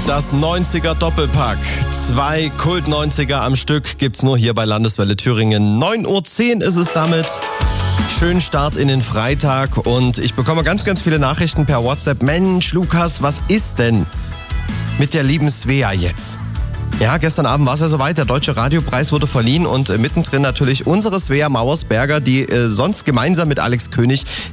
Das 90er Doppelpack. 2 Kult-90er am Stück gibt's nur hier bei Landeswelle Thüringen. 9:10 Uhr ist es damit. Schönen Start in den Freitag und ich bekomme ganz viele Nachrichten per WhatsApp. Mensch, Lukas, was ist denn mit der lieben Svea jetzt? Ja, gestern Abend war es ja soweit, der Deutsche Radiopreis wurde verliehen und mittendrin natürlich unsere Svea Mauersberger, die sonst gemeinsam mit Alex König